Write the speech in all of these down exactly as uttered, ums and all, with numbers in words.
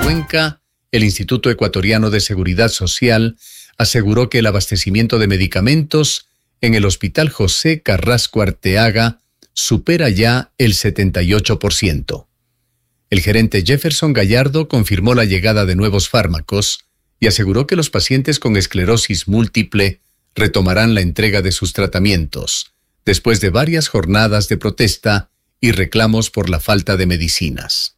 Cuenca, el Instituto Ecuatoriano de Seguridad Social aseguró que el abastecimiento de medicamentos en el Hospital José Carrasco Arteaga supera ya el setenta y ocho por ciento. El gerente Jefferson Gallardo confirmó la llegada de nuevos fármacos y aseguró que los pacientes con esclerosis múltiple retomarán la entrega de sus tratamientos, después de varias jornadas de protesta y reclamos por la falta de medicinas.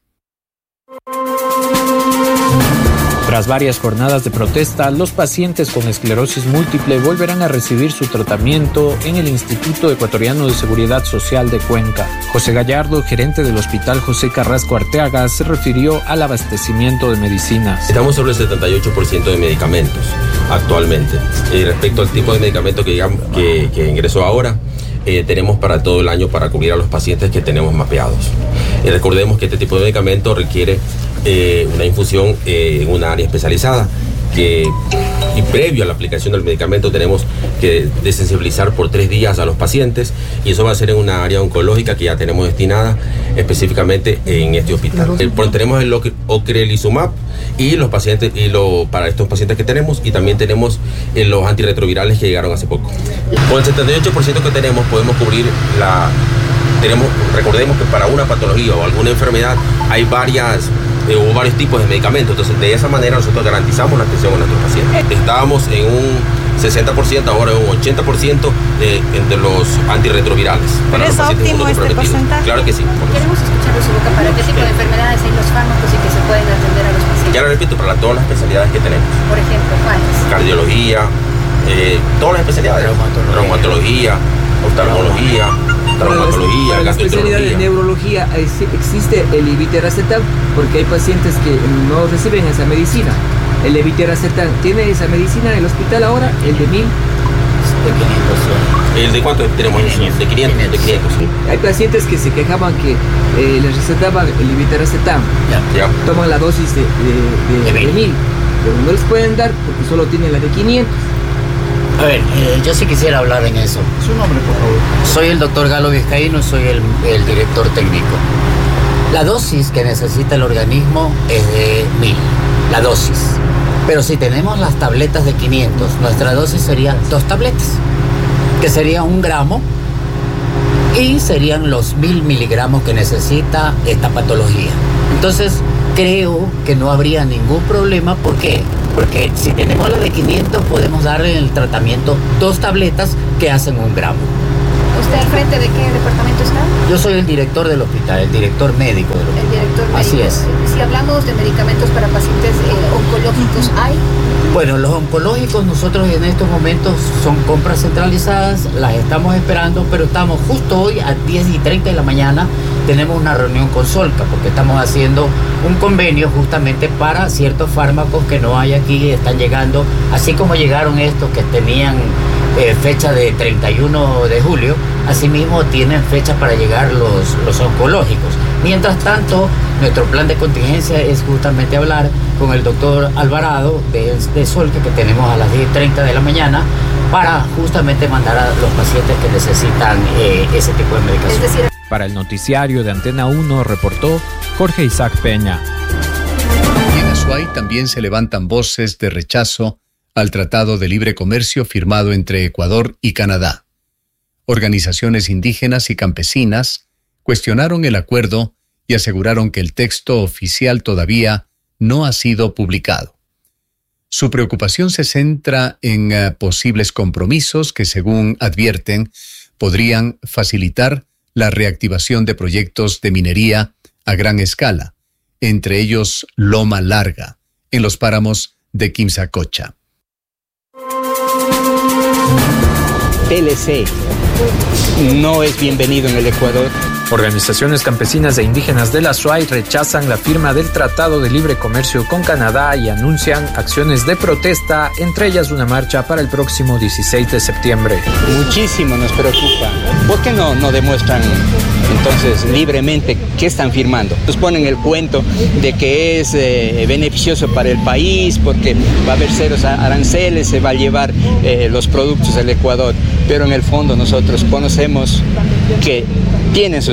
Tras varias jornadas de protesta, los pacientes con esclerosis múltiple volverán a recibir su tratamiento en el Instituto Ecuatoriano de Seguridad Social de Cuenca. José Gallardo, gerente del Hospital José Carrasco Arteaga, se refirió al abastecimiento de medicinas. Estamos sobre el setenta y ocho por ciento de medicamentos actualmente. Y respecto al tipo de medicamento que, digamos, que, que ingresó ahora, eh, tenemos para todo el año para cubrir a los pacientes que tenemos mapeados. Y recordemos que este tipo de medicamento requiere Eh, una infusión eh, en una área especializada que, y previo a la aplicación del medicamento tenemos que desensibilizar por tres días a los pacientes, y eso va a ser en una área oncológica que ya tenemos destinada específicamente en este hospital. Eh, tenemos el ocrelizumab y los pacientes y lo, para estos pacientes que tenemos, y también tenemos eh, los antirretrovirales que llegaron hace poco. Con el setenta y ocho por ciento que tenemos podemos cubrir la tenemos recordemos que para una patología o alguna enfermedad hay varias o varios tipos de medicamentos, entonces de esa manera nosotros garantizamos la atención a nuestros pacientes. Estábamos en un sesenta por ciento, ahora en un ochenta por ciento de, entre los antirretrovirales. ¿Pero es óptimo este porcentaje? Claro que sí. Queremos escuchar de su boca para qué tipo de enfermedades hay los fármacos y que se pueden atender a los pacientes. Ya lo repito, para todas las especialidades que tenemos. Por ejemplo, ¿cuáles? Cardiología, eh, todas las especialidades. Reumatología, oftalmología, traumatología, para la especialidad de neurología existe el levetiracetam, porque hay pacientes que no reciben esa medicina. El levetiracetam, ¿tiene esa medicina en el hospital ahora? El de mil. De quinientos. ¿El de cuánto tenemos? De quinientos. De quinientos. Hay pacientes que se quejaban que eh, les recetaban el levetiracetam. Ya. Ya. Toman la dosis de, de, de, de, de mil, pero no les pueden dar porque solo tienen la de quinientos. A ver, eh, yo sí quisiera hablar en eso. Su nombre, por favor. Soy el doctor Galo Vizcaíno, soy el, el director técnico. La dosis que necesita el organismo es de mil, la dosis. Pero si tenemos las tabletas de quinientos, nuestra dosis sería dos tabletas, que sería un gramo, y serían los mil miligramos que necesita esta patología. Entonces, creo que no habría ningún problema. ¿Por qué? Porque si tenemos la de quinientos, podemos darle en el tratamiento dos tabletas que hacen un gramo. ¿Usted al frente de qué departamento está? Yo soy el director del hospital, el director médico del hospital. El director médico. Así es. Si hablamos de medicamentos para pacientes eh, oncológicos, ¿hay? Bueno, los oncológicos nosotros en estos momentos son compras centralizadas, las estamos esperando, pero estamos justo hoy a diez y treinta de la mañana, tenemos una reunión con Solca, porque estamos haciendo un convenio justamente para ciertos fármacos que no hay aquí, están llegando, así como llegaron estos que tenían eh, fecha de treinta y uno de julio, asimismo tienen fecha para llegar los, los oncológicos. Mientras tanto, nuestro plan de contingencia es justamente hablar con el doctor Alvarado de, de Solca, que tenemos a las diez y treinta de la mañana, para justamente mandar a los pacientes que necesitan eh, ese tipo de medicación. Es decir, para el noticiario de Antena uno reportó Jorge Isaac Peña. Y en Azuay también se levantan voces de rechazo al Tratado de Libre Comercio firmado entre Ecuador y Canadá. Organizaciones indígenas y campesinas cuestionaron el acuerdo y aseguraron que el texto oficial todavía no ha sido publicado. Su preocupación se centra en uh, posibles compromisos que, según advierten, podrían facilitar la reactivación de proyectos de minería a gran escala, entre ellos Loma Larga, en los páramos de Quimsacocha. P L C no es bienvenido en el Ecuador. Organizaciones campesinas e indígenas de la Azuay rechazan la firma del Tratado de Libre Comercio con Canadá y anuncian acciones de protesta, entre ellas una marcha para el próximo dieciséis de septiembre. Muchísimo nos preocupa. ¿Por qué no, no demuestran entonces libremente qué están firmando? Nos ponen el cuento de que es eh, beneficioso para el país porque va a haber ceros aranceles, se va a llevar eh, los productos del Ecuador, pero en el fondo nosotros conocemos que tienen sus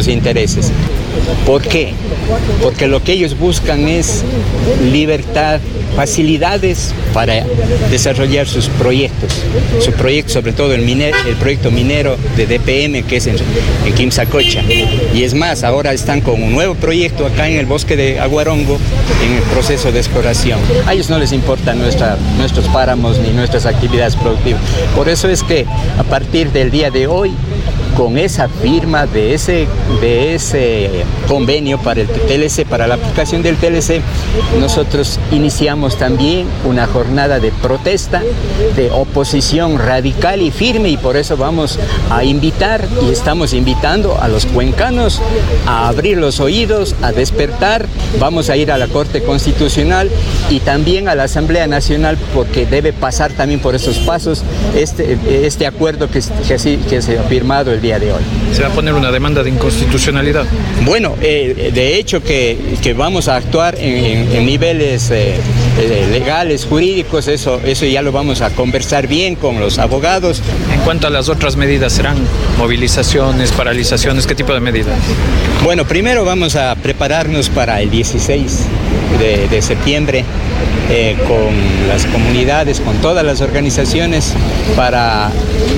nuestros intereses. ¿Por qué? Porque lo que ellos buscan es libertad, facilidades para desarrollar sus proyectos. Su proyecto, sobre todo el, minero, el proyecto minero de D P M, que es en, en Quimsacocha. Y es más, ahora están con un nuevo proyecto acá en el bosque de Aguarongo, en el proceso de exploración. A ellos no les importan nuestra, nuestros páramos ni nuestras actividades productivas. Por eso es que a partir del día de hoy, con esa firma de ese, de ese convenio para el T L C, para la aplicación del T L C, nosotros iniciamos también una jornada de protesta, de oposición radical y firme, y por eso vamos a invitar y estamos invitando a los cuencanos a abrir los oídos, a despertar. Vamos a ir a la Corte Constitucional y también a la Asamblea Nacional, porque debe pasar también por esos pasos este, este acuerdo que, que, que se ha firmado el día de hoy. ¿Se va a poner una demanda de inconstitucionalidad? Bueno, eh, de hecho que, que vamos a actuar en, en, en niveles eh, eh, legales, jurídicos, eso, eso ya lo vamos a conversar bien con los abogados. En cuanto a las otras medidas, ¿serán movilizaciones, paralizaciones? ¿Qué tipo de medidas? Bueno, primero vamos a prepararnos para el dieciséis de, de septiembre eh, con las comunidades, con todas las organizaciones, para...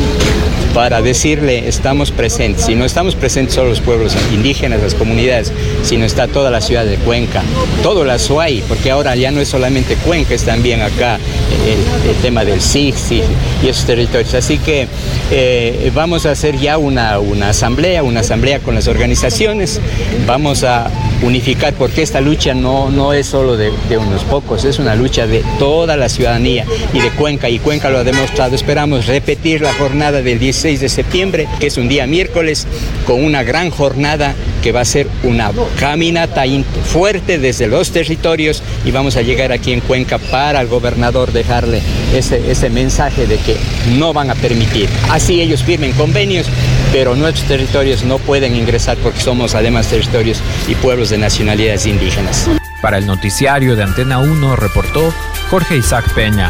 para decirle estamos presentes. Y no estamos presentes solo los pueblos indígenas, las comunidades, sino está toda la ciudad de Cuenca, todo la Azuay, porque ahora ya no es solamente Cuenca, es también acá el, el tema del S I G y esos territorios. Así que eh, vamos a hacer ya una, una asamblea, una asamblea con las organizaciones, vamos a unificar, porque esta lucha no, no es solo de, de unos pocos, es una lucha de toda la ciudadanía y de Cuenca, y Cuenca lo ha demostrado. Esperamos repetir la jornada del dieciséis de septiembre, que es un día miércoles, con una gran jornada que va a ser una caminata fuerte desde los territorios, y vamos a llegar aquí en Cuenca para el gobernador dejarle ese, ese mensaje de que no van a permitir. Así ellos firmen convenios, pero nuestros territorios no pueden ingresar, porque somos además territorios y pueblos de nacionalidades indígenas. Para el noticiario de Antena uno reportó Jorge Isaac Peña.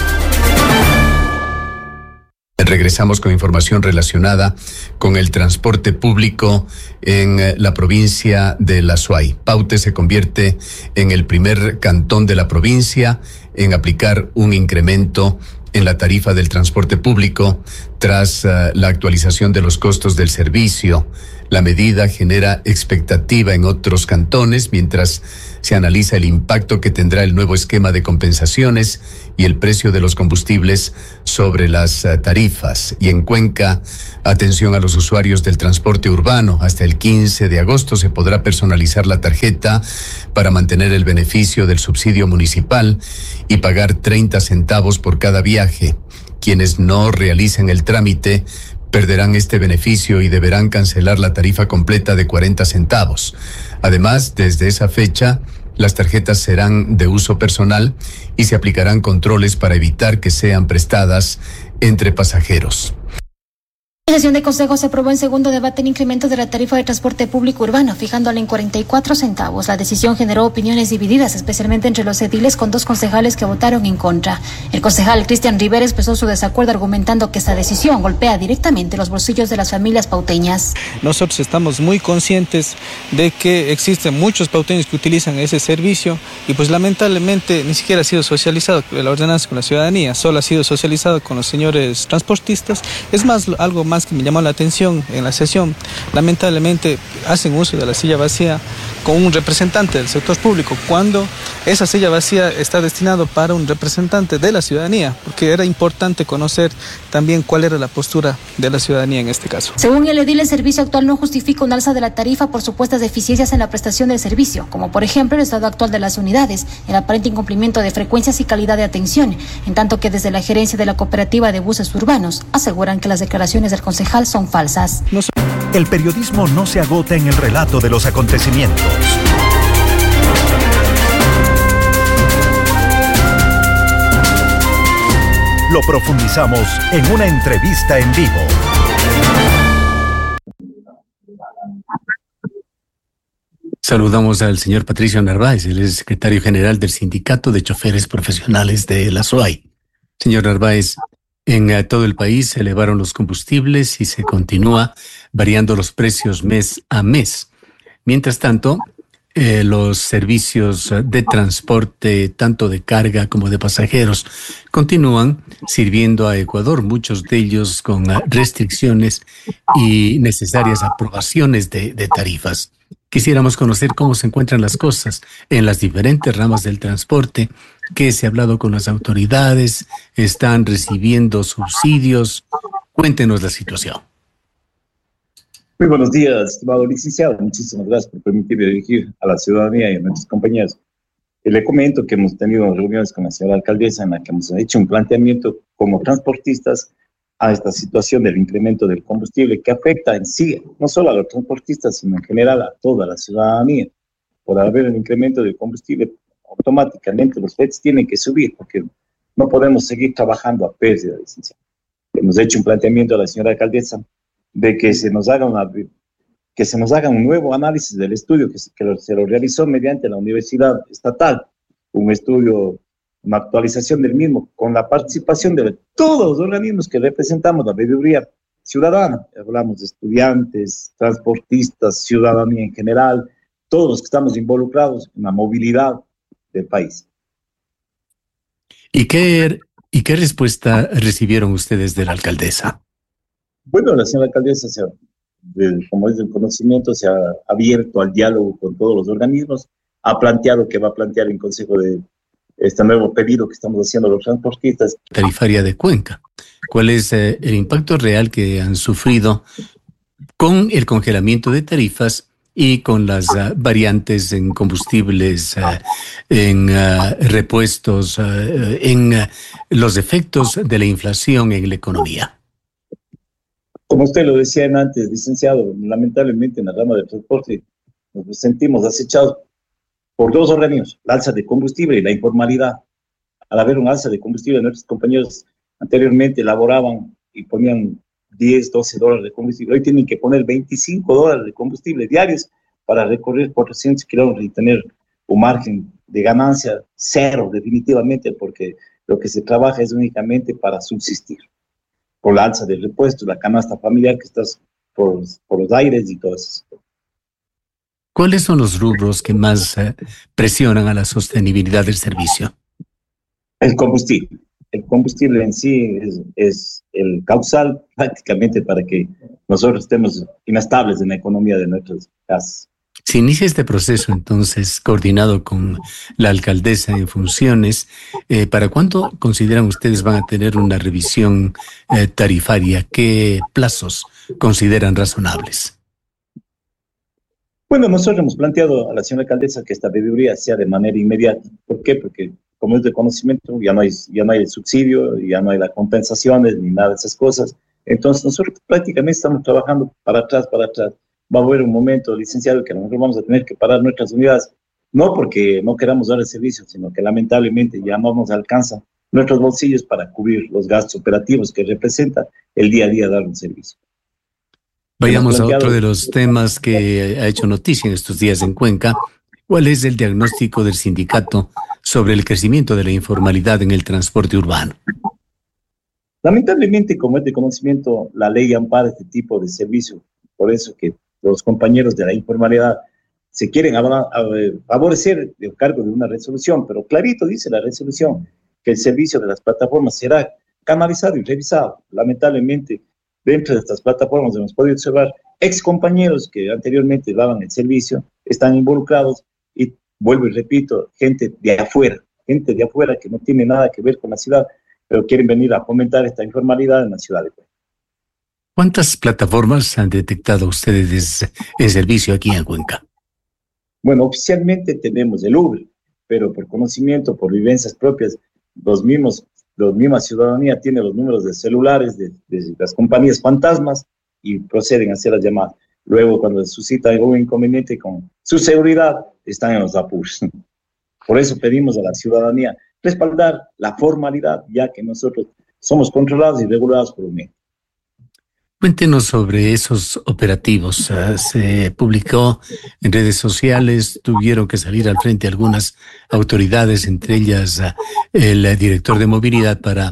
Regresamos con información relacionada con el transporte público en la provincia de La Azuay. Paute se convierte en el primer cantón de la provincia en aplicar un incremento en la tarifa del transporte público tras uh, la actualización de los costos del servicio. La medida genera expectativa en otros cantones mientras se analiza el impacto que tendrá el nuevo esquema de compensaciones y el precio de los combustibles sobre las uh, tarifas. Y en Cuenca, atención a los usuarios del transporte urbano. Hasta el quince de agosto se podrá personalizar la tarjeta para mantener el beneficio del subsidio municipal y pagar treinta centavos por cada viaje. Quienes no realicen el trámite perderán este beneficio y deberán cancelar la tarifa completa de cuarenta centavos. Además, desde esa fecha, las tarjetas serán de uso personal y se aplicarán controles para evitar que sean prestadas entre pasajeros. En sesión de Consejo se aprobó en segundo debate el incremento de la tarifa de transporte público urbano, fijándola en cuarenta y cuatro centavos. La decisión generó opiniones divididas, especialmente entre los ediles, con dos concejales que votaron en contra. El concejal Cristian Rivera expresó su desacuerdo, argumentando que esta decisión golpea directamente los bolsillos de las familias pauteñas. Nosotros estamos muy conscientes de que existen muchos pauteños que utilizan ese servicio y pues lamentablemente ni siquiera ha sido socializado la ordenanza con la ciudadanía, solo ha sido socializado con los señores transportistas. Es más, algo más que me llamó la atención en la sesión, lamentablemente hacen uso de la silla vacía con un representante del sector público, cuando esa silla vacía está destinado para un representante de la ciudadanía, porque era importante conocer también cuál era la postura de la ciudadanía en este caso. Según el edil, el servicio actual no justifica un alza de la tarifa por supuestas deficiencias en la prestación del servicio, como por ejemplo el estado actual de las unidades, el aparente incumplimiento de frecuencias y calidad de atención, en tanto que desde la gerencia de la cooperativa de buses urbanos aseguran que las declaraciones del concejal son falsas. El periodismo no se agota en el relato de los acontecimientos. Lo profundizamos en una entrevista en vivo. Saludamos al señor Patricio Narváez, él es secretario general del Sindicato de Choferes Profesionales de La Azuay. Señor Narváez, En uh, todo el país se elevaron los combustibles y se continúa variando los precios mes a mes. Mientras tanto, eh, los servicios de transporte, tanto de carga como de pasajeros, continúan sirviendo a Ecuador, muchos de ellos con uh, restricciones y necesarias aprobaciones de, de tarifas. Quisiéramos conocer cómo se encuentran las cosas en las diferentes ramas del transporte, qué se ha hablado con las autoridades, están recibiendo subsidios. Cuéntenos la situación. Muy buenos días, estimado licenciado. Muchísimas gracias por permitirme dirigir a la ciudadanía y a nuestros compañeros. Y le comento que hemos tenido reuniones con la señora alcaldesa en la que hemos hecho un planteamiento como transportistas a esta situación del incremento del combustible que afecta en sí, no solo a los transportistas, sino en general a toda la ciudadanía. Por haber el incremento del combustible, automáticamente los fletes tienen que subir, porque no podemos seguir trabajando a pérdida, licenciado. Hemos hecho un planteamiento a la señora alcaldesa de que se nos haga una, que se nos haga un nuevo análisis del estudio que se, que lo, se lo realizó mediante la Universidad Estatal, un estudio, una actualización del mismo, con la participación de todos los organismos que representamos la veeduría ciudadana. Hablamos de estudiantes, transportistas, ciudadanía en general, todos los que estamos involucrados en la movilidad del país. ¿Y qué, y qué respuesta recibieron ustedes de la alcaldesa? Bueno, la señora alcaldesa, se ha, de, como es del conocimiento, se ha abierto al diálogo con todos los organismos, ha planteado que va a plantear en Consejo de este nuevo pedido que estamos haciendo a los transportistas. Tarifaria de Cuenca. ¿Cuál es eh, el impacto real que han sufrido con el congelamiento de tarifas y con las uh, variantes en combustibles, uh, en uh, repuestos, uh, en uh, los efectos de la inflación en la economía? Como usted lo decía antes, licenciado, lamentablemente en la rama del transporte nos sentimos acechados por dos organismos, la alza de combustible y la informalidad. Al haber un alza de combustible, nuestros compañeros anteriormente elaboraban y ponían diez, doce dólares de combustible. Hoy tienen que poner veinticinco dólares de combustible diarios para recorrer cuatrocientos kilómetros y tener un margen de ganancia cero, definitivamente, porque lo que se trabaja es únicamente para subsistir. Por la alza de repuestos, la canasta familiar que está por, por los aires y todo eso. ¿Cuáles son los rubros que más eh, presionan a la sostenibilidad del servicio? El combustible. El combustible en sí es, es el causal prácticamente para que nosotros estemos inestables en la economía de nuestras casas. Se inicia este proceso entonces coordinado con la alcaldesa en funciones. Eh, ¿Para cuándo consideran ustedes van a tener una revisión eh, tarifaria? ¿Qué plazos consideran razonables? Bueno, nosotros hemos planteado a la señora alcaldesa que esta veeduría sea de manera inmediata. ¿Por qué? Porque como es de conocimiento, ya no hay, ya no hay el subsidio, ya no hay las compensaciones, ni nada de esas cosas. Entonces nosotros prácticamente estamos trabajando para atrás, para atrás. Va a haber un momento, licenciado, que nosotros vamos a tener que parar nuestras unidades, no porque no queramos dar el servicio, sino que lamentablemente ya no nos alcanzan nuestros bolsillos para cubrir los gastos operativos que representa el día a día dar un servicio. Vayamos a otro de los temas que ha hecho noticia en estos días en Cuenca. ¿Cuál es el diagnóstico del sindicato sobre el crecimiento de la informalidad en el transporte urbano? Lamentablemente, como es de conocimiento, la ley ampara este tipo de servicio. Por eso que los compañeros de la informalidad se quieren favorecer el cargo de una resolución, pero clarito dice la resolución que el servicio de las plataformas será canalizado y revisado. Lamentablemente, dentro de estas plataformas hemos podido observar ex compañeros que anteriormente daban el servicio, están involucrados y, vuelvo y repito, gente de afuera, gente de afuera que no tiene nada que ver con la ciudad, pero quieren venir a fomentar esta informalidad en la ciudad de Cuenca. ¿Cuántas plataformas han detectado ustedes en servicio aquí en Cuenca? Bueno, oficialmente tenemos el Uber, pero por conocimiento, por vivencias propias, los mismos la misma ciudadanía tiene los números de celulares de, de las compañías fantasmas y proceden a hacer las llamadas. Luego, cuando suscita algún inconveniente con su seguridad, están en los apuros. Por eso pedimos a la ciudadanía respaldar la formalidad, ya que nosotros somos controlados y regulados por un ente. Cuéntenos sobre esos operativos. Uh, se publicó en redes sociales, tuvieron que salir al frente algunas autoridades, entre ellas uh, el director de movilidad, para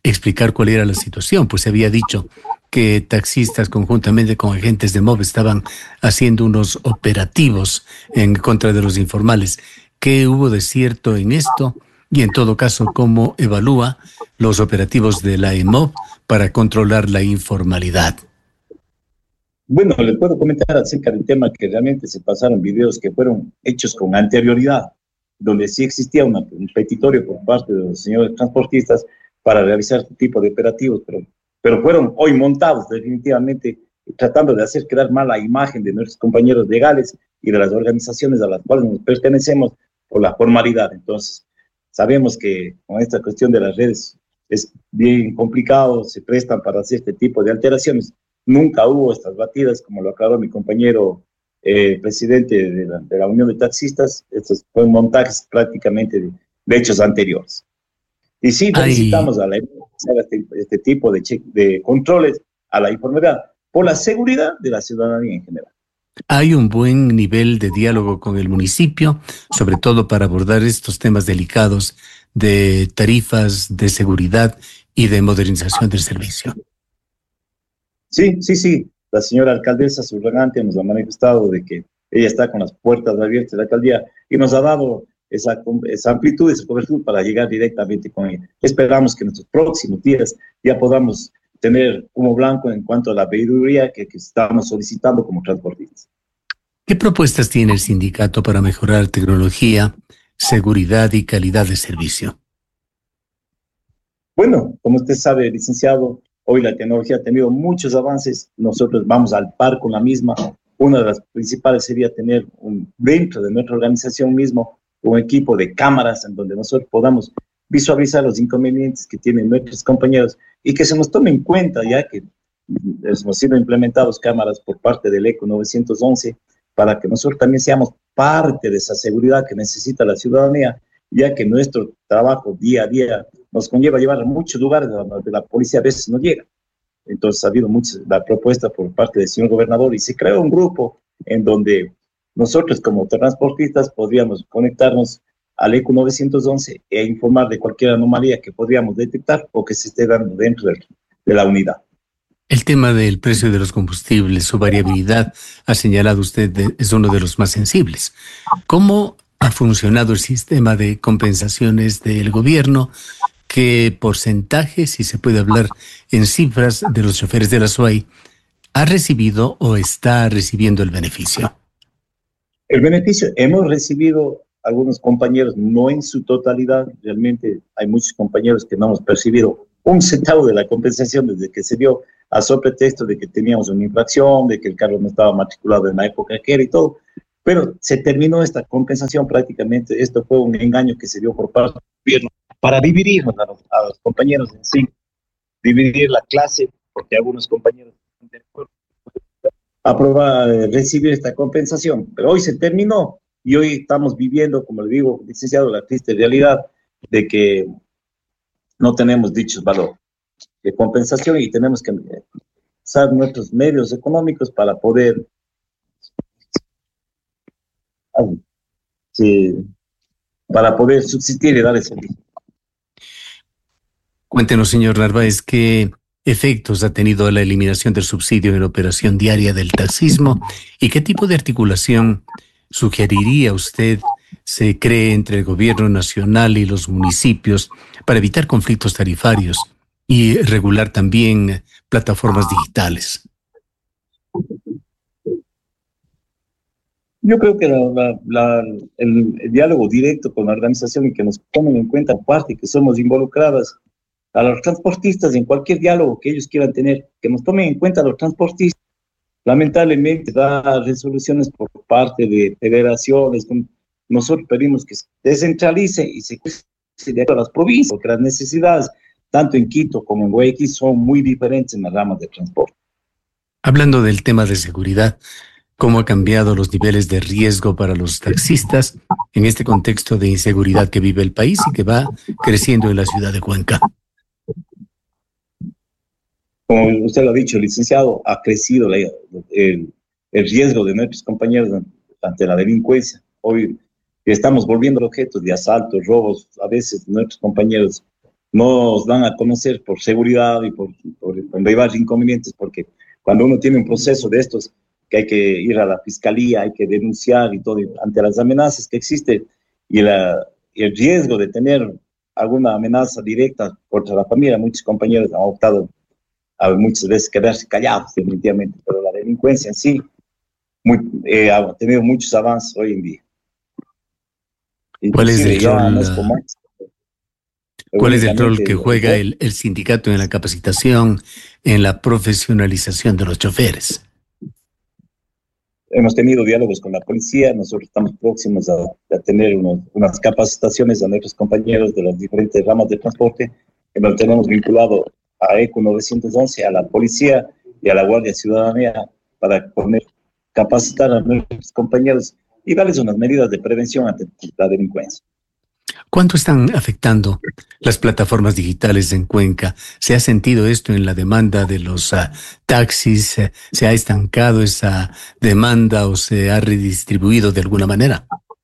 explicar cuál era la situación, pues se había dicho que taxistas conjuntamente con agentes de MOB estaban haciendo unos operativos en contra de los informales. ¿Qué hubo de cierto en esto? Y en todo caso, ¿cómo evalúa los operativos de la E M O B para controlar la informalidad? Bueno, les puedo comentar acerca del tema que realmente se pasaron videos que fueron hechos con anterioridad, donde sí existía una, un petitorio por parte de los señores transportistas para realizar este tipo de operativos, pero, pero fueron hoy montados definitivamente tratando de hacer quedar mala imagen de nuestros compañeros legales y de las organizaciones a las cuales nos pertenecemos por la formalidad. Entonces, sabemos que con esta cuestión de las redes es bien complicado, se prestan para hacer este tipo de alteraciones. Nunca hubo estas batidas, como lo aclaró mi compañero eh, presidente de la, de la Unión de Taxistas. Estos fueron montajes prácticamente de, de hechos anteriores. Y sí, necesitamos a la hacer este, este tipo de, de controles a la informalidad por la seguridad de la ciudadanía en general. Hay un buen nivel de diálogo con el municipio, sobre todo para abordar estos temas delicados de tarifas, de seguridad y de modernización del servicio. Sí, sí, sí. La señora alcaldesa subrogante nos ha manifestado de que ella está con las puertas abiertas de la alcaldía y nos ha dado esa, esa amplitud, esa cobertura para llegar directamente con ella. Esperamos que en estos próximos días ya podamos tener humo blanco en cuanto a la veeduría que, que estamos solicitando como transportistas. ¿Qué propuestas tiene el sindicato para mejorar tecnología, seguridad y calidad de servicio? Bueno, como usted sabe, licenciado, hoy la tecnología ha tenido muchos avances, nosotros vamos al par con la misma. Una de las principales sería tener un, dentro de nuestra organización mismo un equipo de cámaras en donde nosotros podamos visualizar los inconvenientes que tienen nuestros compañeros y que se nos tome en cuenta, ya que hemos sido implementados cámaras por parte del ECO novecientos once para que nosotros también seamos parte de esa seguridad que necesita la ciudadanía, ya que nuestro trabajo día a día nos conlleva a llevar a muchos lugares donde la policía a veces no llega. Entonces ha habido mucha la propuesta por parte del señor gobernador y se creó un grupo en donde nosotros como transportistas podríamos conectarnos al ECO novecientos once e informar de cualquier anomalía que podríamos detectar o que se esté dando dentro de, de la unidad. El tema del precio de los combustibles, su variabilidad, ha señalado usted, de, es uno de los más sensibles. ¿Cómo ha funcionado el sistema de compensaciones del gobierno? ¿Qué porcentaje, si se puede hablar en cifras, de los choferes de la S U A Y ha recibido o está recibiendo el beneficio? El beneficio hemos recibido algunos compañeros, no en su totalidad. Realmente hay muchos compañeros que no hemos percibido un centavo de la compensación desde que se dio, a sobre pretexto de que teníamos una infracción, de que el carro no estaba matriculado en la época que era y todo. Pero se terminó esta compensación prácticamente. Esto fue un engaño que se dio por parte del gobierno para dividirnos a los, a los compañeros en sí, dividir la clase, porque algunos compañeros aprobar, recibir esta compensación. Pero hoy se terminó y hoy estamos viviendo, como le digo, licenciado, la triste realidad de que no tenemos dichos valores de compensación y tenemos que usar nuestros medios económicos para poder sí, para poder subsistir y dar el servicio. Cuéntenos, señor Narváez, qué efectos ha tenido la eliminación del subsidio en la operación diaria del taxismo y qué tipo de articulación sugeriría usted se cree entre el gobierno nacional y los municipios para evitar conflictos tarifarios y regular también plataformas digitales. Yo creo que la, la, la, el, el diálogo directo con la organización y que nos tomen en cuenta parte que somos involucradas a los transportistas en cualquier diálogo que ellos quieran tener, que nos tomen en cuenta a los transportistas. Lamentablemente da resoluciones por parte de federaciones. Nosotros pedimos que se descentralice y se de a las provincias, porque las necesidades tanto en Quito como en Guayaquil son muy diferentes en las ramas de transporte. Hablando del tema de seguridad, ¿cómo ha cambiado los niveles de riesgo para los taxistas en este contexto de inseguridad que vive el país y que va creciendo en la ciudad de Cuenca? Como usted lo ha dicho, licenciado, ha crecido la, el, el riesgo de nuestros compañeros ante la delincuencia. Hoy estamos volviendo objetos de asaltos, robos. A veces nuestros compañeros nos dan a conocer por seguridad y por, por cuando hay varios inconvenientes, porque cuando uno tiene un proceso de estos, que hay que ir a la fiscalía, hay que denunciar y todo, y ante las amenazas que existen y, la, y el riesgo de tener alguna amenaza directa contra la familia, muchos compañeros han optado a muchas veces quedarse callados definitivamente, pero la delincuencia en sí muy, eh, ha tenido muchos avances hoy en día. ¿Cuál es el rol, no es como antes, ¿cuál es el rol que juega el, el sindicato en la capacitación, en la profesionalización de los choferes? Hemos tenido diálogos con la policía, nosotros estamos próximos a, a tener unos, unas capacitaciones a nuestros compañeros de las diferentes ramas de transporte, que nos tenemos vinculado a ECO novecientos once, a la policía y a la Guardia Ciudadanía para poner, capacitar a nuestros compañeros y darles unas medidas de prevención ante la delincuencia. ¿Cuánto están afectando las plataformas digitales en Cuenca? ¿Se ha sentido esto en la demanda de los uh, taxis? ¿Se ha estancado esa demanda o se ha redistribuido de alguna manera?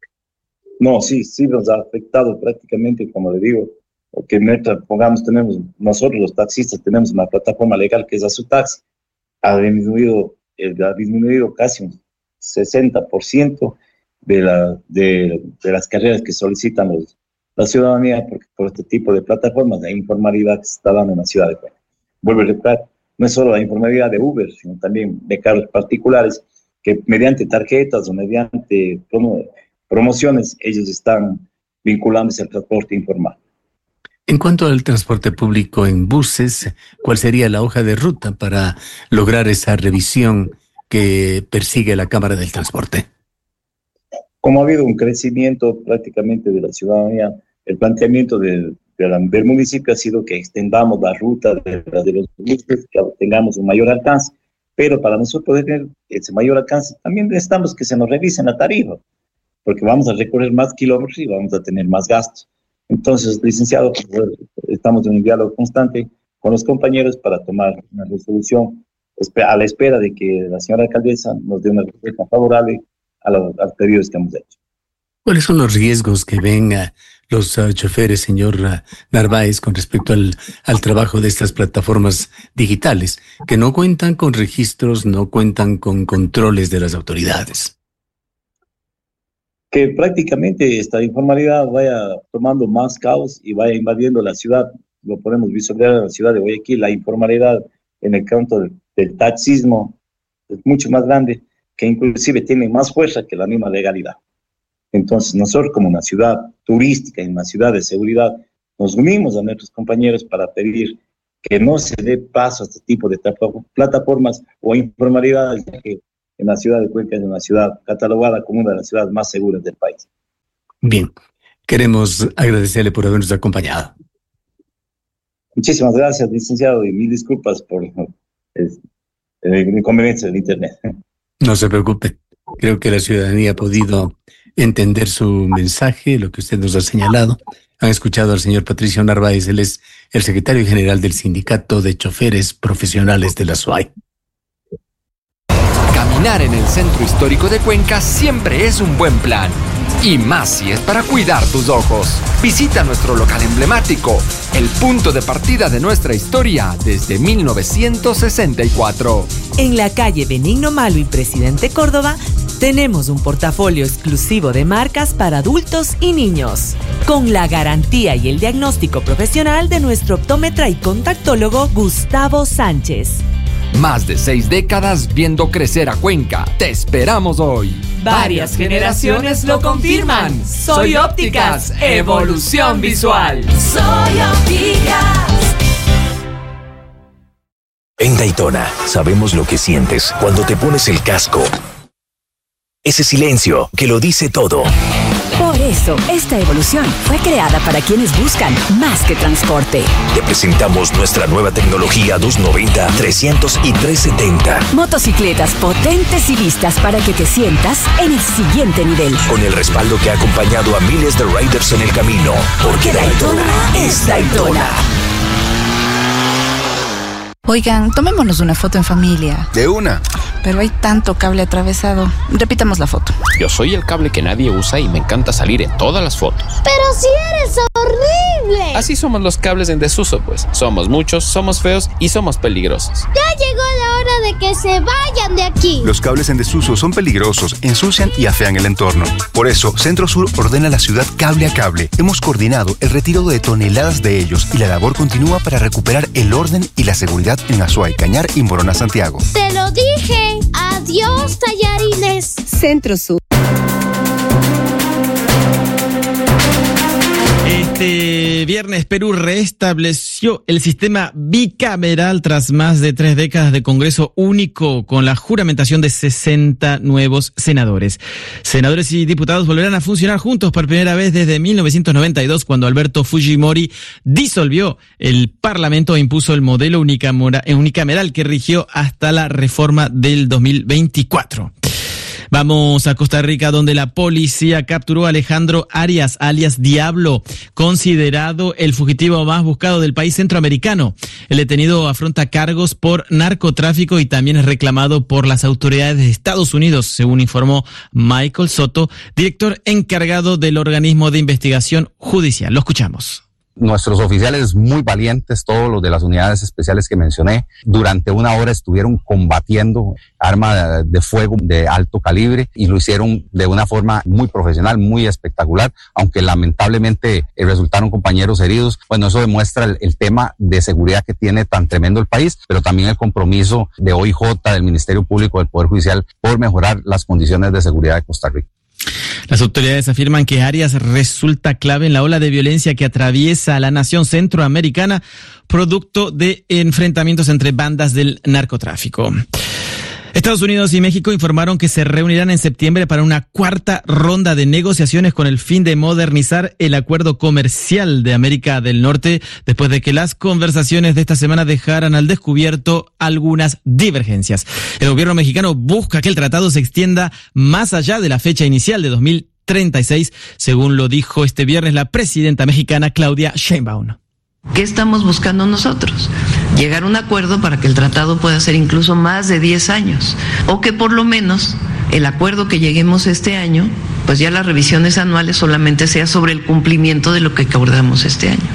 No, sí, sí nos ha afectado prácticamente, como le digo, que mientras pongamos, tenemos, nosotros los taxistas tenemos una plataforma legal que es Azutaxi, ha disminuido, ha disminuido casi un sesenta por ciento de, la, de, de las carreras que solicitan los la ciudadanía, porque por este tipo de plataformas de informalidad que se está dando en la ciudad de Cuenca. Vuelvo a repetir, no es solo la informalidad de Uber, sino también de carros particulares que mediante tarjetas o mediante promo, promociones ellos están vinculándose al transporte informal. En cuanto al transporte público en buses, ¿cuál sería la hoja de ruta para lograr esa revisión que persigue la Cámara del Transporte? Como ha habido un crecimiento prácticamente de la ciudadanía, el planteamiento de, de la, del municipio ha sido que extendamos la ruta de, de los buses, que tengamos un mayor alcance, pero para nosotros poder tener ese mayor alcance también necesitamos que se nos revisen la tarifa, porque vamos a recorrer más kilómetros y vamos a tener más gastos. Entonces, licenciado, estamos en un diálogo constante con los compañeros para tomar una resolución a la espera de que la señora alcaldesa nos dé una respuesta favorable a los, a los pedidos que hemos hecho. ¿Cuáles son los riesgos que ven uh, los uh, choferes, señor uh, Narváez, con respecto al, al trabajo de estas plataformas digitales, que no cuentan con registros, no cuentan con controles de las autoridades? Que prácticamente esta informalidad vaya tomando más caos y vaya invadiendo la ciudad. Lo podemos visualizar en la ciudad de Guayaquil. La informalidad en el campo del, del taxismo es mucho más grande, que inclusive tiene más fuerza que la misma legalidad. Entonces, nosotros como una ciudad turística y una ciudad de seguridad, nos unimos a nuestros compañeros para pedir que no se dé paso a este tipo de plataformas o informalidades, que en la ciudad de Cuenca es una ciudad catalogada como una de las ciudades más seguras del país. Bien, queremos agradecerle por habernos acompañado. Muchísimas gracias, licenciado, y mil disculpas por el, el inconveniente del Internet. No se preocupe, creo que la ciudadanía ha podido entender su mensaje, lo que usted nos ha señalado. Han escuchado al señor Patricio Narváez, él es el secretario general del Sindicato de Choferes Profesionales de la S U A Y. Caminar en el centro histórico de Cuenca siempre es un buen plan. Y más si es para cuidar tus ojos. Visita nuestro local emblemático, el punto de partida de nuestra historia desde mil novecientos sesenta y cuatro. En la calle Benigno Malo y Presidente Córdoba, tenemos un portafolio exclusivo de marcas para adultos y niños, con la garantía y el diagnóstico profesional de nuestro optómetra y contactólogo Gustavo Sánchez. Más de seis décadas viendo crecer a Cuenca. Te esperamos hoy. Varias generaciones lo confirman. Soy Ópticas, evolución visual. Soy Ópticas. En Daytona, sabemos lo que sientes cuando te pones el casco. Ese silencio que lo dice todo. Por eso, esta evolución fue creada para quienes buscan más que transporte. Te presentamos nuestra nueva tecnología doscientos noventa, trescientos y trescientos setenta. Motocicletas potentes y vistas para que te sientas en el siguiente nivel. Con el respaldo que ha acompañado a miles de riders en el camino. Porque Daytona es Daytona. Oigan, tomémonos una foto en familia. De una. Pero hay tanto cable atravesado. Repitamos la foto. Yo soy el cable que nadie usa y me encanta salir en todas las fotos. ¡Pero si eres horrible! Así somos los cables en desuso, pues. Somos muchos, somos feos y somos peligrosos. ¡Ya llegó la hora de que se vayan de aquí! Los cables en desuso son peligrosos, ensucian y afean el entorno. Por eso, Centro Sur ordena a la ciudad cable a cable. Hemos coordinado el retiro de toneladas de ellos y la labor continúa para recuperar el orden y la seguridad en Azuay, Cañar y Morona, Santiago. ¡Te lo dije! ¡Adiós, tallarines! Centro Sur. Este viernes Perú restableció el sistema bicameral tras más de tres décadas de Congreso único con la juramentación de sesenta nuevos senadores. Senadores y diputados volverán a funcionar juntos por primera vez desde mil novecientos noventa y dos, cuando Alberto Fujimori disolvió el Parlamento e impuso el modelo unicameral que rigió hasta la reforma del dos mil veinticuatro. Vamos a Costa Rica, donde la policía capturó a Alejandro Arias, alias Diablo, considerado el fugitivo más buscado del país centroamericano. El detenido afronta cargos por narcotráfico y también es reclamado por las autoridades de Estados Unidos, según informó Michael Soto, director encargado del organismo de investigación judicial. Lo escuchamos. Nuestros oficiales muy valientes, todos los de las unidades especiales que mencioné, durante una hora estuvieron combatiendo arma de fuego de alto calibre y lo hicieron de una forma muy profesional, muy espectacular, aunque lamentablemente resultaron compañeros heridos. Bueno, eso demuestra el, el tema de seguridad que tiene tan tremendo el país, pero también el compromiso de O I J, del Ministerio Público, del Poder Judicial, por mejorar las condiciones de seguridad de Costa Rica. Las autoridades afirman que Arias resulta clave en la ola de violencia que atraviesa a la nación centroamericana, producto de enfrentamientos entre bandas del narcotráfico. Estados Unidos y México informaron que se reunirán en septiembre para una cuarta ronda de negociaciones con el fin de modernizar el acuerdo comercial de América del Norte, después de que las conversaciones de esta semana dejaran al descubierto algunas divergencias. El gobierno mexicano busca que el tratado se extienda más allá de la fecha inicial de dos mil treinta y seis, según lo dijo este viernes la presidenta mexicana Claudia Sheinbaum. ¿Qué estamos buscando nosotros? Llegar a un acuerdo para que el tratado pueda ser incluso más de diez años, o que por lo menos el acuerdo que lleguemos este año, pues ya las revisiones anuales solamente sea sobre el cumplimiento de lo que acordamos este año.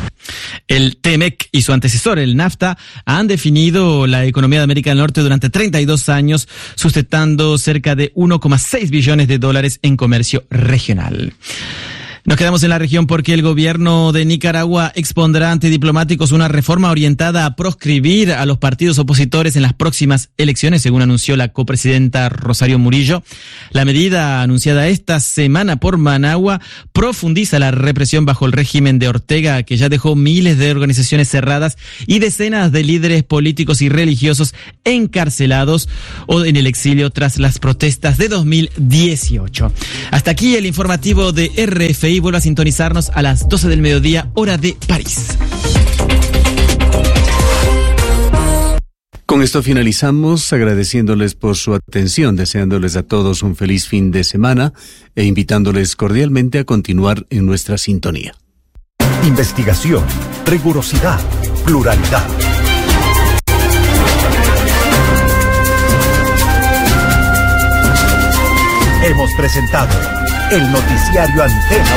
El T M E C y su antecesor, el NAFTA, han definido la economía de América del Norte durante treinta y dos años, sustentando cerca de uno coma seis billones de dólares en comercio regional. Nos quedamos en la región porque el gobierno de Nicaragua expondrá ante diplomáticos una reforma orientada a proscribir a los partidos opositores en las próximas elecciones, según anunció la copresidenta Rosario Murillo. La medida anunciada esta semana por Managua profundiza la represión bajo el régimen de Ortega, que ya dejó miles de organizaciones cerradas y decenas de líderes políticos y religiosos encarcelados o en el exilio tras las protestas de dos mil dieciocho. Hasta aquí el informativo de R F I. Vuelve a sintonizarnos a las doce del mediodía, hora de París. Con esto finalizamos, agradeciéndoles por su atención, deseándoles a todos un feliz fin de semana e invitándoles cordialmente a continuar en nuestra sintonía. Investigación, rigurosidad, pluralidad. Hemos presentado el noticiario Antena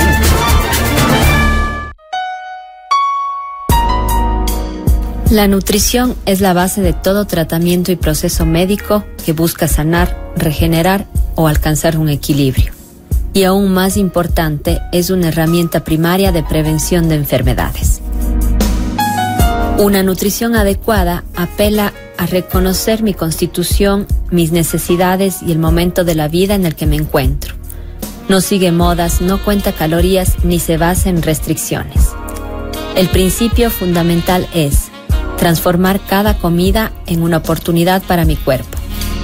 uno. La nutrición es la base de todo tratamiento y proceso médico que busca sanar, regenerar o alcanzar un equilibrio. Y aún más importante, es una herramienta primaria de prevención de enfermedades. Una nutrición adecuada apela a reconocer mi constitución, mis necesidades y el momento de la vida en el que me encuentro. No sigue modas, no cuenta calorías ni se basa en restricciones. El principio fundamental es transformar cada comida en una oportunidad para mi cuerpo.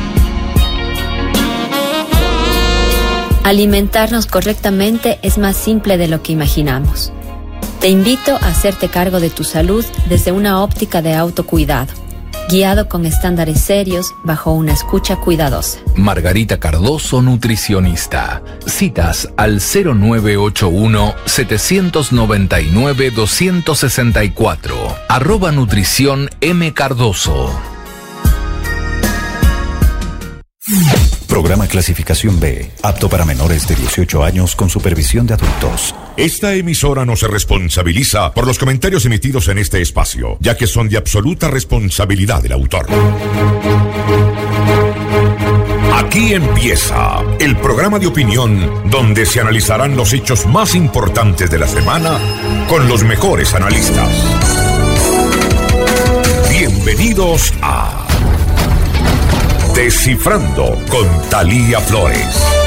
Alimentarnos correctamente es más simple de lo que imaginamos. Te invito a hacerte cargo de tu salud desde una óptica de autocuidado. guiado con estándares serios bajo una escucha cuidadosa. Margarita Cardoso, nutricionista. Citas al cero nueve ocho uno, siete nueve nueve, dos seis cuatro. Arroba nutrición M. Cardoso. Programa clasificación B, apto para menores de dieciocho años con supervisión de adultos. Esta emisora no se responsabiliza por los comentarios emitidos en este espacio, ya que son de absoluta responsabilidad del autor. Aquí empieza el programa de opinión donde se analizarán los hechos más importantes de la semana con los mejores analistas. Bienvenidos a Descifrando con Thalía Flores.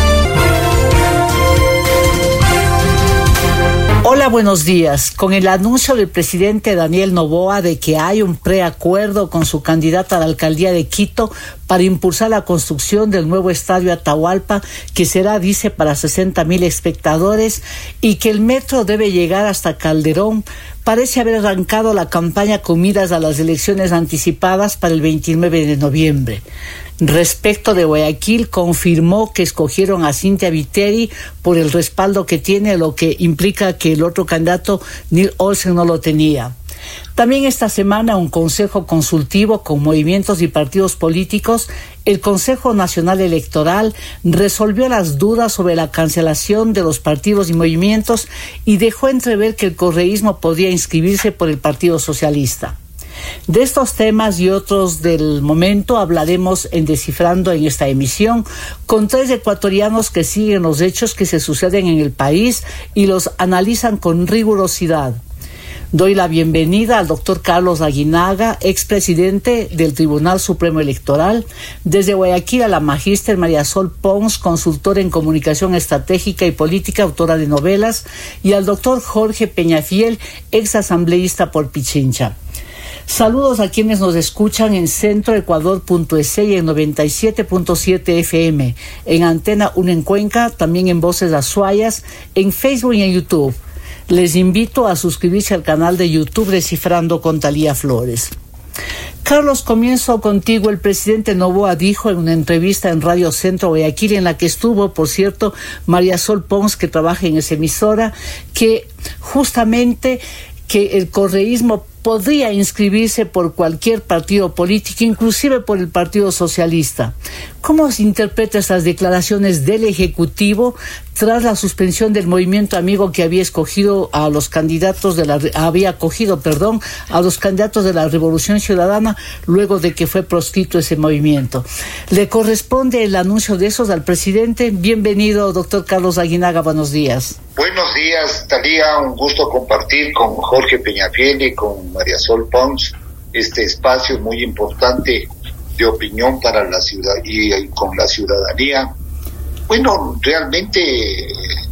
Hola, buenos días. Con el anuncio del presidente Daniel Noboa de que hay un preacuerdo con su candidata a la alcaldía de Quito para impulsar la construcción del nuevo estadio Atahualpa, que será, dice, para sesenta mil espectadores, y que el metro debe llegar hasta Calderón, parece haber arrancado la campaña con miras a las elecciones anticipadas para el veintinueve de noviembre. Respecto de Guayaquil, confirmó que escogieron a Cynthia Viteri por el respaldo que tiene, lo que implica que el otro candidato, Neil Olsen, no lo tenía. También esta semana un consejo consultivo con movimientos y partidos políticos, el Consejo Nacional Electoral, resolvió las dudas sobre la cancelación de los partidos y movimientos y dejó entrever que el correísmo podría inscribirse por el Partido Socialista. De estos temas y otros del momento hablaremos en Descifrando en esta emisión con tres ecuatorianos que siguen los hechos que se suceden en el país y los analizan con rigurosidad. Doy la bienvenida al doctor Carlos Aguinaga, expresidente del Tribunal Supremo Electoral. Desde Guayaquil a la magíster María Sol Pons, consultora en comunicación estratégica y política, autora de novelas. Y al doctor Jorge Peñafiel, ex asambleísta por Pichincha. Saludos a quienes nos escuchan en centro ecuador punto es y en noventa y siete punto siete F M, en Antena uno en Cuenca, también en Voces Azuayas, en Facebook y en YouTube. Les invito a suscribirse al canal de YouTube Descifrando con Thalía Flores. Carlos, comienzo contigo. El presidente Noboa dijo en una entrevista en Radio Centro Guayaquil, en la que estuvo, por cierto, María Sol Pons, que trabaja en esa emisora, que justamente que el correísmo podría inscribirse por cualquier partido político, inclusive por el Partido Socialista. ¿Cómo se interpreta estas declaraciones del Ejecutivo tras la suspensión del movimiento amigo que había escogido a los candidatos de la había acogido, perdón, a los candidatos de la Revolución Ciudadana luego de que fue proscrito ese movimiento? ¿Le corresponde el anuncio de esos al presidente? Bienvenido, doctor Carlos Aguinaga, buenos días. Buenos días, Thalía, un gusto compartir con Jorge Peñafiel y con María Sol Pons este espacio muy importante de opinión para la ciudad y, y con la ciudadanía. Bueno, realmente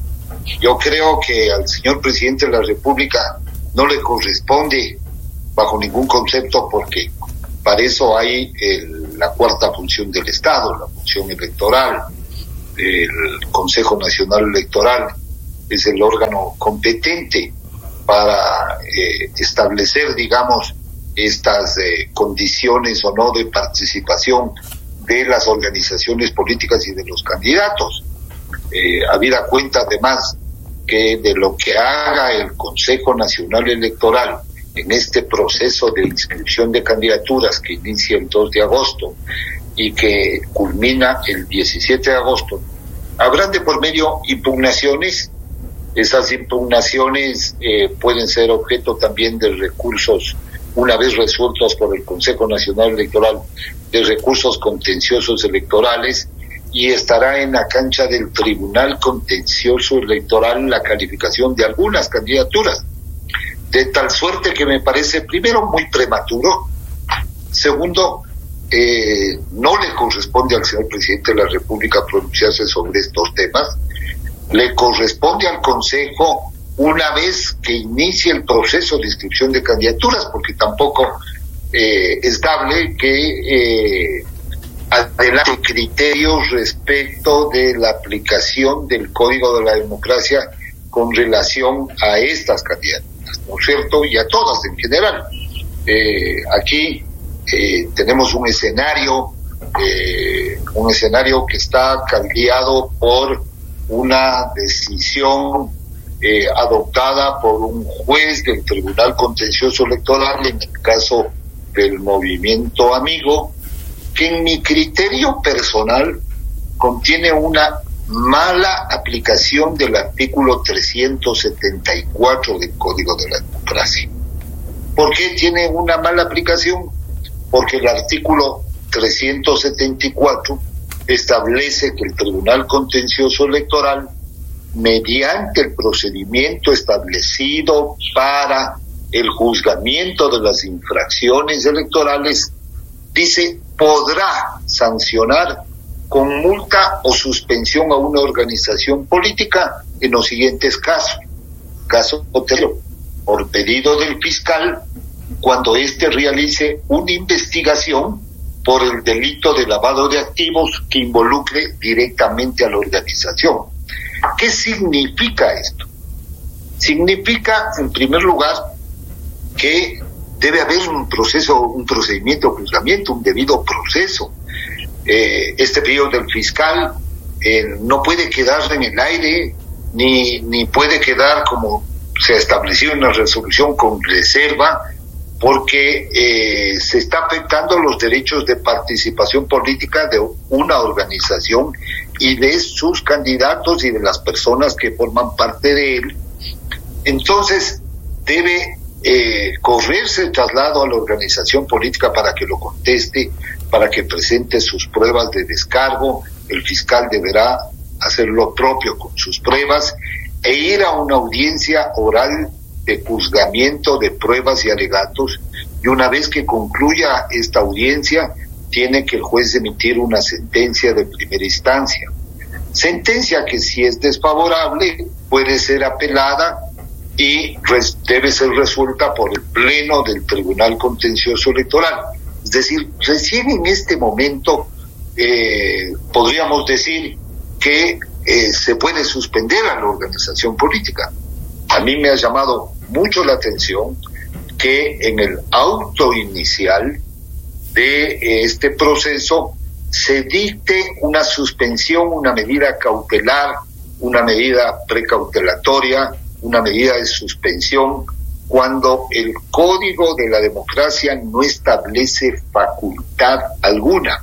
yo creo que al señor presidente de la República no le corresponde bajo ningún concepto, porque para eso hay el, la cuarta función del Estado, la función electoral. El Consejo Nacional Electoral es el órgano competente para eh, establecer, digamos, estas eh, condiciones o no de participación de las organizaciones políticas y de los candidatos. Eh, habida cuenta además que de lo que haga el Consejo Nacional Electoral en este proceso de inscripción de candidaturas que inicia el dos de agosto y que culmina el diecisiete de agosto, habrán de por medio impugnaciones. Esas impugnaciones eh, pueden ser objeto también de recursos, una vez resueltos por el Consejo Nacional Electoral, de recursos contenciosos electorales, y estará en la cancha del Tribunal Contencioso Electoral la calificación de algunas candidaturas, de tal suerte que me parece, primero, muy prematuro, segundo, eh, no le corresponde al señor presidente de la República pronunciarse sobre estos temas. Le corresponde al Consejo una vez que inicie el proceso de inscripción de candidaturas, porque tampoco eh, es dable que eh, adelante criterios respecto de la aplicación del Código de la Democracia con relación a estas candidaturas, ¿no es cierto? Y a todas en general. Eh, aquí eh, tenemos un escenario, eh, un escenario que está caldeado por una decisión eh, adoptada por un juez del Tribunal Contencioso Electoral, en el caso del Movimiento Amigo, que en mi criterio personal contiene una mala aplicación del artículo trescientos setenta y cuatro del Código de la Democracia. ¿Por qué tiene una mala aplicación? Porque el artículo trescientos setenta y cuatro establece que el Tribunal Contencioso Electoral, mediante el procedimiento establecido para el juzgamiento de las infracciones electorales, dice, podrá sancionar con multa o suspensión a una organización política en los siguientes casos. Caso Otero, por pedido del fiscal, cuando éste realice una investigación por el delito de lavado de activos que involucre directamente a la organización. ¿Qué significa esto? Significa, en primer lugar, que debe haber un proceso, un procedimiento de juzgamiento, un debido proceso. Eh, este pedido del fiscal eh, no puede quedar en el aire, ni, ni puede quedar como se estableció en la resolución con reserva, porque eh, se está afectando los derechos de participación política de una organización y de sus candidatos y de las personas que forman parte de él. Entonces debe eh, correrse el traslado a la organización política para que lo conteste, para que presente sus pruebas de descargo. El fiscal deberá hacer lo propio con sus pruebas e ir a una audiencia oral de juzgamiento de pruebas y alegatos, y una vez que concluya esta audiencia tiene que el juez emitir una sentencia de primera instancia, sentencia que, si es desfavorable, puede ser apelada y res- debe ser resuelta por el Pleno del Tribunal Contencioso Electoral. Es decir, recién en este momento eh, podríamos decir que eh, se puede suspender a la organización política. A mí me ha llamado mucho la atención que en el auto inicial de este proceso se dicte una suspensión, una medida cautelar, una medida precautelatoria, una medida de suspensión, cuando el Código de la Democracia no establece facultad alguna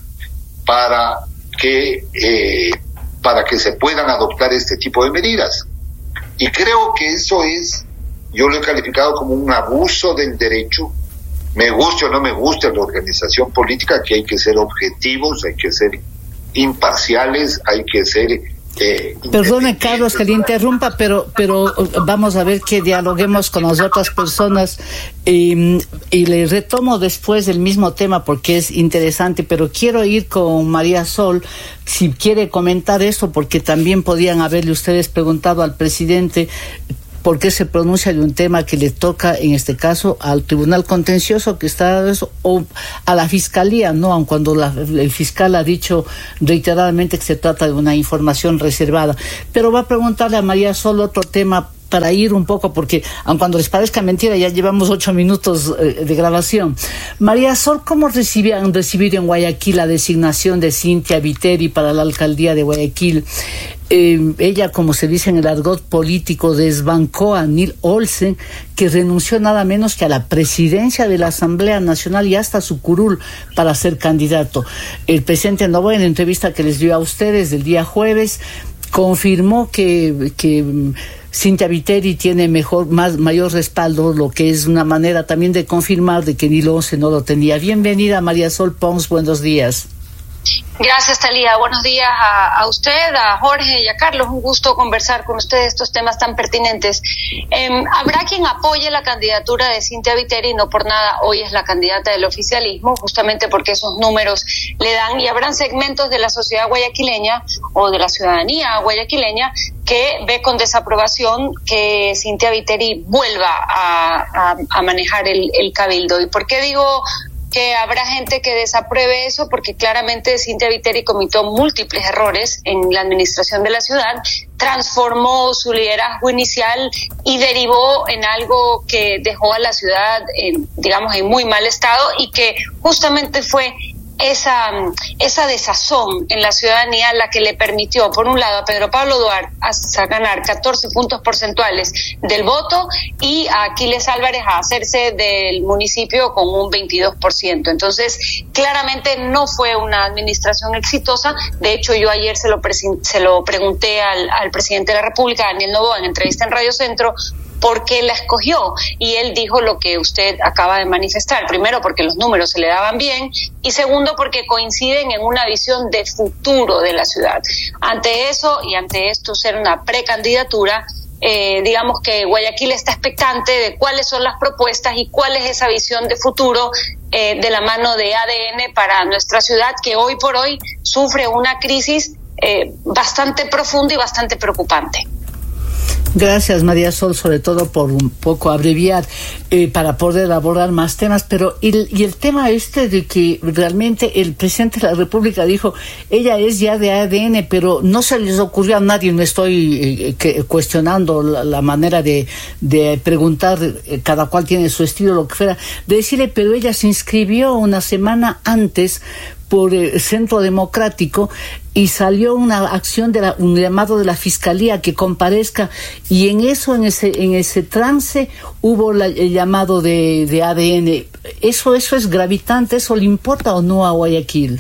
para que eh, para que se puedan adoptar este tipo de medidas. Y creo que eso es, yo lo he calificado como un abuso del derecho. Me guste o no me guste la organización política, que hay que ser objetivos, hay que ser imparciales, hay que ser... Eh, Perdone, Carlos, que le interrumpa, pero pero vamos a ver que dialoguemos con las otras personas eh, y le retomo después el mismo tema porque es interesante, pero quiero ir con María Sol, si quiere comentar esto, porque también podían haberle ustedes preguntado al presidente por qué se pronuncia de un tema que le toca, en este caso, al Tribunal Contencioso, que está eso, o a la Fiscalía, ¿no? Aun cuando la, el fiscal ha dicho reiteradamente que se trata de una información reservada. Pero va a preguntarle a María Sol otro tema para ir un poco, porque aun cuando les parezca mentira, ya llevamos ocho minutos eh, de grabación. María Sol, ¿cómo recibían recibir en Guayaquil la designación de Cynthia Viteri para la alcaldía de Guayaquil? Eh, ella, como se dice en el argot político, desbancó a Neil Olsen, que renunció nada menos que a la presidencia de la Asamblea Nacional y hasta su curul para ser candidato. El presidente Novoa, en la entrevista que les dio a ustedes el día jueves, confirmó que, que Cynthia Viteri tiene mejor, más, mayor respaldo, lo que es una manera también de confirmar de que Neil Olsen no lo tenía. Bienvenida, María Sol Pons, buenos días. Gracias, Talía. Buenos días a, a usted, a Jorge y a Carlos. Un gusto conversar con ustedes estos temas tan pertinentes. Eh, habrá quien apoye la candidatura de Cynthia Viteri, no por nada hoy es la candidata del oficialismo, justamente porque esos números le dan, y habrán segmentos de la sociedad guayaquileña o de la ciudadanía guayaquileña que ve con desaprobación que Cynthia Viteri vuelva a, a, a manejar el, el cabildo. ¿Y por qué digo que habrá gente que desapruebe eso porque claramente Cynthia Viteri cometió múltiples errores en la administración de la ciudad, transformó su liderazgo inicial y derivó en algo que dejó a la ciudad, en, digamos, en muy mal estado, y que justamente fue esa esa desazón en la ciudadanía la que le permitió, por un lado, a Pedro Pablo Duarte a ganar catorce puntos porcentuales del voto y a Aquiles Álvarez a hacerse del municipio con un veintidós por ciento. Entonces, claramente no fue una administración exitosa. De hecho, yo ayer se lo, presi- se lo pregunté al, al presidente de la República, Daniel Noboa, en entrevista en Radio Centro, por qué la escogió, y él dijo lo que usted acaba de manifestar. Primero, porque los números se le daban bien, y segundo, porque coinciden en una visión de futuro de la ciudad. Ante eso, y ante esto ser una precandidatura, eh, digamos que Guayaquil está expectante de cuáles son las propuestas y cuál es esa visión de futuro eh, de la mano de A D N para nuestra ciudad, que hoy por hoy sufre una crisis eh, bastante profunda y bastante preocupante. Gracias, María Sol, sobre todo por un poco abreviar eh, para poder abordar más temas, pero el, y el tema este de que realmente el presidente de la República dijo, ella es ya de A D N, pero no se les ocurrió a nadie, no estoy eh, que, cuestionando la, la manera de, de preguntar, eh, cada cual tiene su estilo, lo que fuera, de decirle, pero ella se inscribió una semana antes por el Centro Democrático y salió una acción de la, un llamado de la Fiscalía que comparezca, y en eso, en ese, en ese trance hubo la, el llamado de, de A D N. Eso, eso es gravitante, ¿eso le importa o no a Guayaquil?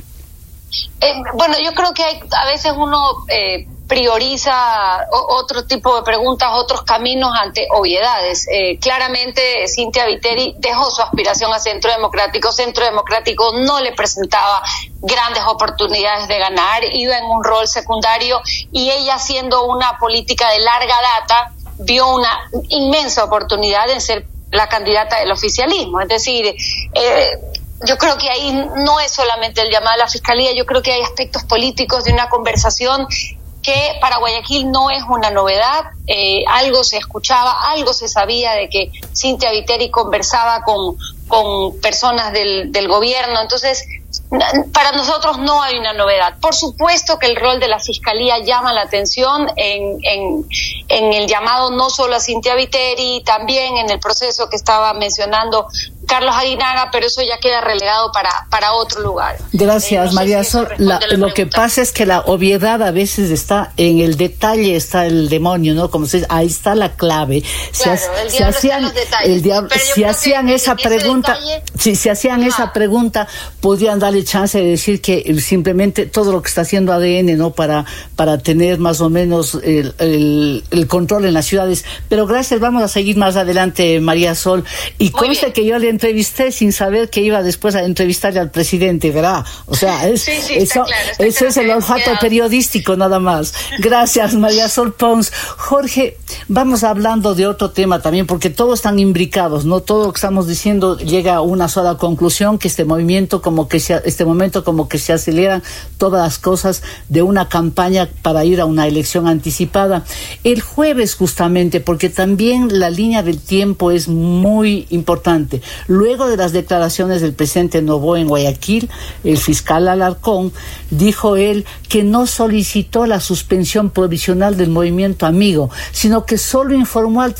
Eh, bueno, yo creo que hay, a veces uno eh, prioriza o, otro tipo de preguntas, otros caminos ante obviedades. Eh, claramente Cynthia Viteri dejó su aspiración a Centro Democrático. Centro Democrático no le presentaba grandes oportunidades de ganar, iba en un rol secundario, y ella, siendo una política de larga data, vio una inmensa oportunidad en ser la candidata del oficialismo. Es decir, eh, yo creo que ahí no es solamente el llamado a la Fiscalía, yo creo que hay aspectos políticos de una conversación que para Guayaquil no es una novedad. Eh, algo se escuchaba, algo se sabía de que Cynthia Viteri conversaba con, con personas del, del gobierno. Entonces, para nosotros no hay una novedad. Por supuesto que el rol de la Fiscalía llama la atención en, en, en el llamado no solo a Cynthia Viteri, también en el proceso que estaba mencionando Carlos Aguinaga, pero eso ya queda relegado para, para otro lugar. Gracias, eh, no María si Sol. La, lo que pasa es que la obviedad a veces está en el detalle, está el demonio, ¿no? Como se dice, ahí está la clave. Claro, si, el si diablo hacían, está en los detalles. el diablo, si hacían esa pregunta, detalle, si, si hacían ajá. esa pregunta, podrían darle chance de decir que simplemente todo lo que está haciendo A D N, ¿no? Para, para tener más o menos el, el, el control en las ciudades. Pero gracias, vamos a seguir más adelante, María Sol. Y conste que yo le entrevisté sin saber que iba después a entrevistarle al presidente, ¿verdad? O sea, es, sí, sí, eso, claro, eso es el olfato quedado. periodístico nada más. Gracias, María Sol Pons. Jorge, vamos hablando de otro tema también, porque todos están imbricados, ¿no? Todo lo que estamos diciendo llega a una sola conclusión, que este movimiento como que se, este momento como que se aceleran todas las cosas de una campaña para ir a una elección anticipada. El jueves justamente, porque también la línea del tiempo es muy importante. Luego de las declaraciones del presidente Noboa en Guayaquil, el fiscal Alarcón dijo él que no solicitó la suspensión provisional del movimiento Amigo, sino que solo informó al